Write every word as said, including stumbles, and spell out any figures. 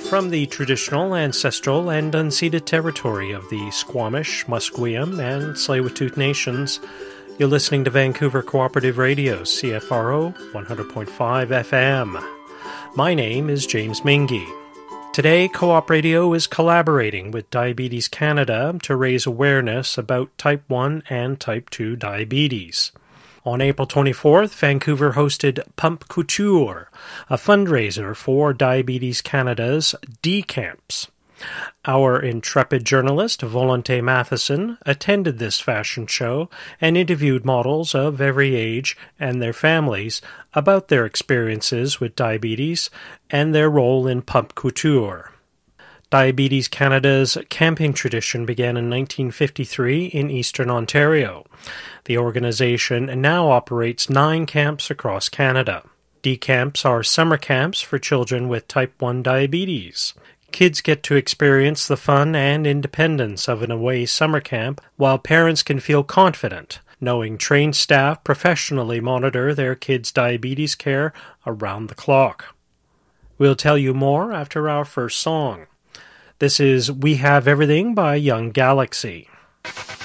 From the traditional, ancestral, and unceded territory of the Squamish, Musqueam, and Tsleil-Waututh Nations, you're listening to Vancouver Cooperative Radio, C F R O one hundred point five F M. My name is James Mingy. Today, Co-op Radio is collaborating with Diabetes Canada to raise awareness about type one and type two diabetes. On April twenty-fourth, Vancouver hosted Pump Couture, a fundraiser for Diabetes Canada's D-Camps. Our intrepid journalist, Volonté Matheson, attended this fashion show and interviewed models of every age and their families about their experiences with diabetes and their role in Pump Couture. Diabetes Canada's camping tradition began in nineteen fifty-three in Eastern Ontario. The organization now operates nine camps across Canada. D-Camps are summer camps for children with type one diabetes. Kids get to experience the fun and independence of an away summer camp, while parents can feel confident, knowing trained staff professionally monitor their kids' diabetes care around the clock. We'll tell you more after our first song. This is We Have Everything by Young Galaxy.